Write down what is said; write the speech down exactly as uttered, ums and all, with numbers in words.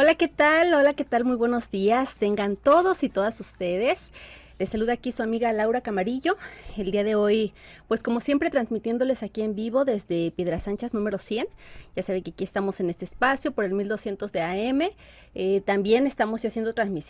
Hola, ¿qué tal? Hola, ¿qué tal? Muy buenos días. Tengan todos y todas ustedes. Les saluda aquí su amiga Laura Camarillo. El día de hoy, pues como siempre, transmitiéndoles aquí en vivo desde Piedras Anchas número cien. Ya saben que aquí estamos en este espacio por el mil doscientos de A M. Eh, también estamos haciendo transmisión